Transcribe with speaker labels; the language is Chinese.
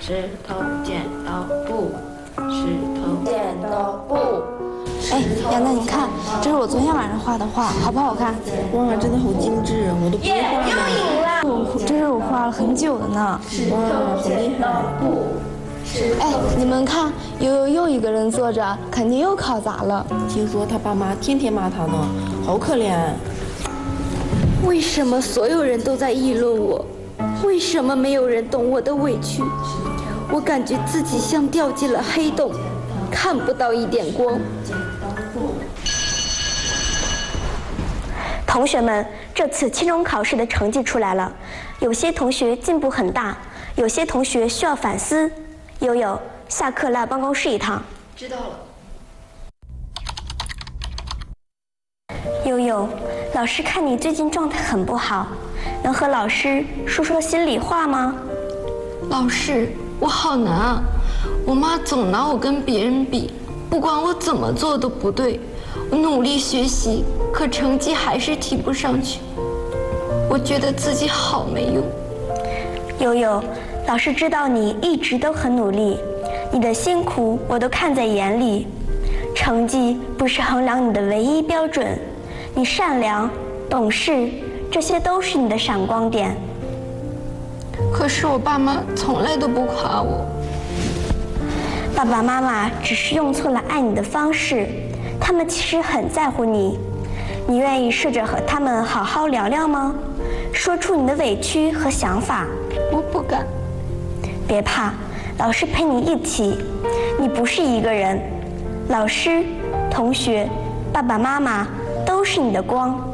Speaker 1: 石头剪刀布，石头剪刀布。
Speaker 2: 哎，亚楠，你看，这是我昨天晚上画的画，好不好看？
Speaker 3: 哇，真的好精致，我都不会画呢。
Speaker 2: 这是我画了很久的呢。
Speaker 3: 哇，好厉害！
Speaker 2: 哎，你们看，又一个人坐着，肯定又考砸了。
Speaker 3: 听说他爸妈天天骂他呢，好可怜。
Speaker 4: 为什么所有人都在议论我？为什么没有人懂我的委屈？我感觉自己像掉进了黑洞，看不到一点光。
Speaker 5: 同学们，这次期中考试的成绩出来了，有些同学进步很大，有些同学需要反思。悠悠，下课来办公室一趟。
Speaker 4: 知道了。
Speaker 5: 悠悠，老师看你最近状态很不好，能和老师说说心里话吗？
Speaker 4: 老师，我好难啊！我妈总拿我跟别人比，不管我怎么做都不对。我努力学习，可成绩还是提不上去。我觉得自己好没用。
Speaker 5: 悠悠，老师知道你一直都很努力，你的辛苦我都看在眼里。成绩不是衡量你的唯一标准，你善良、懂事，这些都是你的闪光点。
Speaker 4: 可是我爸妈从来都不夸我。
Speaker 5: 爸爸妈妈只是用错了爱你的方式，他们其实很在乎你。你愿意试着和他们好好聊聊吗？说出你的委屈和想法。
Speaker 4: 我不敢。
Speaker 5: 别怕，老师陪你一起。你不是一个人，老师、同学、爸爸妈妈都是你的光。